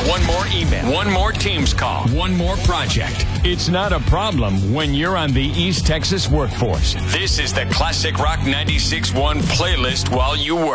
One more email. One more Teams call. One more project. It's not a problem when you're on the East Texas workforce. This is the Classic Rock 96.1 playlist while you work.